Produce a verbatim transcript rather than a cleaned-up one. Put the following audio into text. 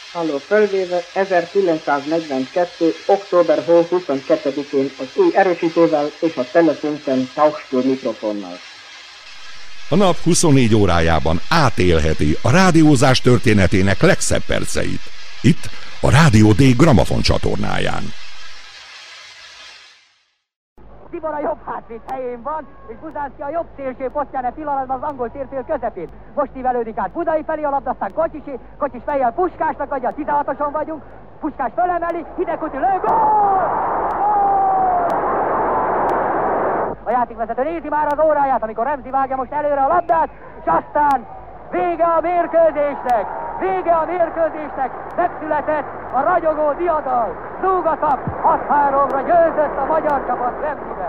Halló, fölvéve ezerkilencszáznegyvenkettő. október huszonkettedikén az új erősítővel és a telefonten Tauchstuhl mikrofonnal. A nap huszonnégy órájában átélheti a rádiózás történetének legszebb perceit. Itt a Rádió D Gramafon csatornáján. Tibor a jobb hátvéd helyén van, és Buzánszky a jobb szélső posztján e pillanatban az angol térfél közepén. Most ívelődik át Budai felé a labda, aztán Kocsisé, Kocsis fejjel Puskásnak adja, tizenhatoson vagyunk, Puskás fölemeli, Hidegkuti lő, gól! A játékvezető nézi már az óráját, amikor Remzi vágja most előre a labdát, és aztán vége a mérkőzésnek! Vége a mérkőzésnek! Megszületett a ragyogó diadal! Zúg a tap! hat háromra győzött a magyar csapat Remziben!